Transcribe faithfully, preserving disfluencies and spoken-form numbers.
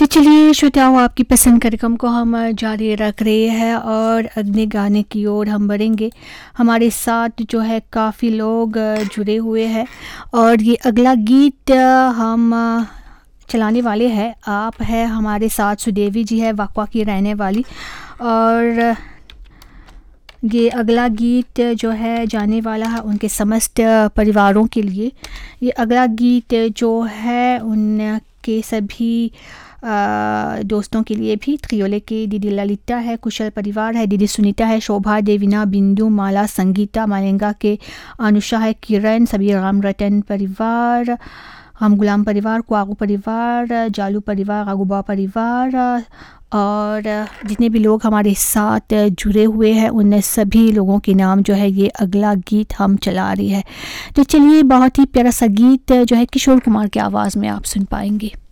तो चलिए श्रोताओं, आपकी पसंद कार्यक्रम को हम जारी रख रहे हैं और अगले गाने की ओर हम बढ़ेंगे। हमारे साथ जो है काफ़ी लोग जुड़े हुए हैं और ये अगला गीत हम चलाने वाले हैं। आप है हमारे साथ, सुदेवी जी है वाकवा की रहने वाली, और ये अगला गीत जो है जाने वाला है उनके समस्त परिवारों के लिए। ये अगला गीत जो है उनके सभी आ, दोस्तों के लिए भी, त्रियोले के दीदी ललिता है, कुशल परिवार है, दीदी सुनीता है, शोभा, देविना, बिंदु, माला, संगीता, मालेंगा के अनुषा है, किरण, सभी राम रतन परिवार, हम गुलाम परिवार, क्वागू परिवार, जालू परिवार, आगुबा परिवार, और जितने भी लोग हमारे साथ जुड़े हुए हैं उन सभी लोगों के नाम जो है ये अगला गीत हम चला रही है। तो चलिए, बहुत ही प्यारा सा गीत जो है किशोर कुमार की आवाज़ में आप सुन पाएंगे।